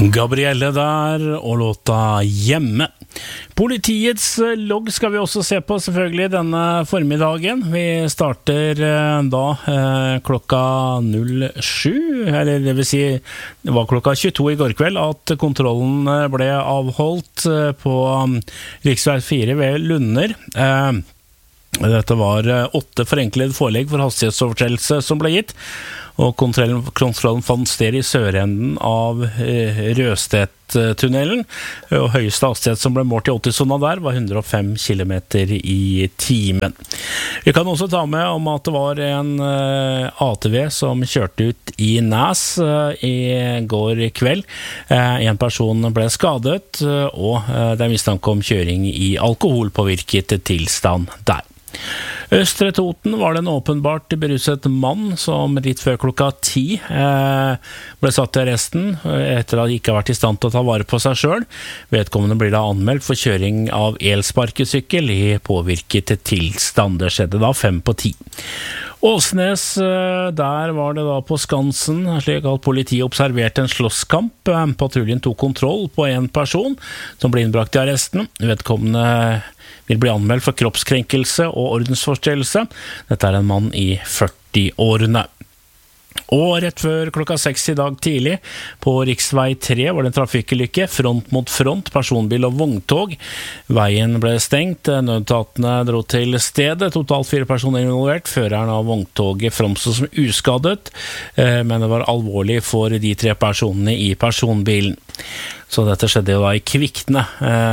Gabrielle der, og låta Hjemme. Politiets logg skal vi også se på selvfølgelig denne formiddagen. Vi starter da klokka 07, eller det vil si, det var klokka 22 i går kveld at kontrollen ble avholdt på riksvei 4 ved Lunder. Dette var 8 forenklede forelegg for hastighetsovertredelse som ble gitt, og kontrollen fant sted i sørenden av Rødstedt-tunnelen, og høyeste hastighet som ble målt i 80-sona der var 105 km i timen. Vi kan også ta med om at det var en ATV som kjørte ut i Næs i går kveld. En person ble skadet, og det er mistanke om kjøring i alkoholpåvirket tilstand der. Østre Toten var det en åpenbart beruset mann som litt før klokka 10 ble satt i arresten etter at ikke har vært i stand til å ta vare på seg selv. Vedkommende blir da anmeldt for kjøring av elsparkesykkel i påvirket tilstand. Det skjedde da 5:10. Åsnes, der var det da på Skansen, slik at politiet observerte en slåsskamp. Patruljen tok kontroll på en person som ble innbrakt i arresten. Vedkommende vil bli anmeldt for kroppskrenkelse og ordensforstyrrelse. Dette er en mann i 40-årene. Og rett før klokka 6 i dag tidlig på riksvei 3 var det en trafikkulykke, front mot front, personbil og vogntog. Veien ble stengt, nødetatene dro til stedet, totalt 4 personer involvert. Føreren av vogntoget framstod som uskadet, men det var alvorlig for de 3 personene i personbilen. Så dette skjedde jo da i Kvikne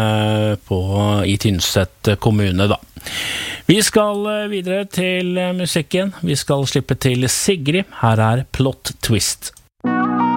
i Tynset kommune da. Vi skal videre til musikken. Vi skal slippe til Sigrid. Her er Plot Twist.